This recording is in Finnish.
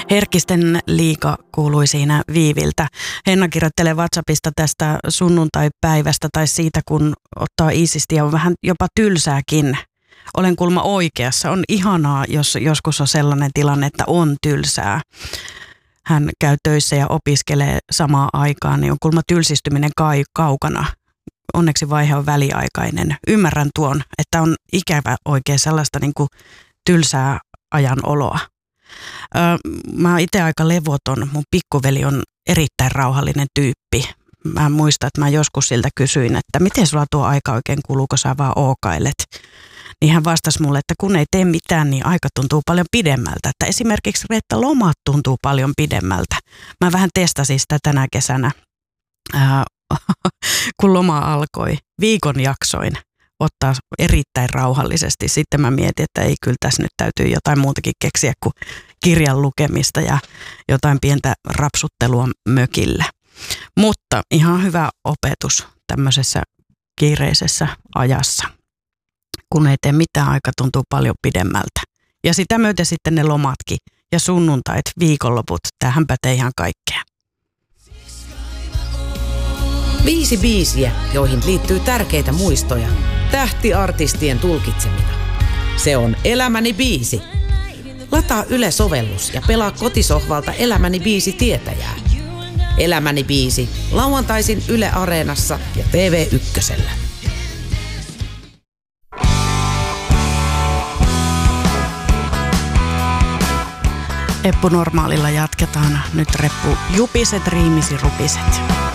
Herkisten liiga kuului siinä Viiviltä. Henna kirjoittelee WhatsAppista tästä sunnuntaipäivästä tai siitä, kun ottaa iisisti ja on vähän jopa tylsääkin. Olen kuulemma oikeassa. On ihanaa, jos joskus on sellainen tilanne, että on tylsää. Hän käy töissä ja opiskelee samaan aikaan, niin on kuulemma tylsistyminen kaukana. Onneksi vaihe on väliaikainen. Ymmärrän tuon, että on ikävä oikein sellaista niin kuin tylsää ajan oloa. Mä oon itse aika levoton. Mun pikkuveli on erittäin rauhallinen tyyppi. Mä muistan, että mä joskus siltä kysyin, että miten sulla tuo aika oikein kuluu, kun sä vaan ookailet. Niin hän vastasi mulle, että kun ei tee mitään, niin aika tuntuu paljon pidemmältä. Että esimerkiksi että lomat tuntuu paljon pidemmältä. Mä vähän testasin sitä tänä kesänä, kun loma alkoi. Viikon jaksoin ottaa erittäin rauhallisesti. Sitten mä mietin, että ei kyllä tässä nyt täytyy jotain muutakin keksiä kuin kirjan lukemista ja jotain pientä rapsuttelua mökillä. Mutta ihan hyvä opetus tämmöisessä kiireisessä ajassa. Kun ei tee mitään, aika tuntuu paljon pidemmältä. Ja sitä myöten sitten ne lomatkin ja sunnuntait, viikonloput, tähän pätee ihan kaikkea. 5 biisiä, joihin liittyy tärkeitä muistoja. Tähtiartistien tulkitsemina. Se on Elämäni biisi. Lataa Yle-sovellus ja pelaa kotisohvalta Elämäni biisi tietäjää. Elämäni biisi, lauantaisin Yle Areenassa ja TV1:llä. Eppu Normaalilla jatketaan nyt reppu Jupiset, riimisi rupiset.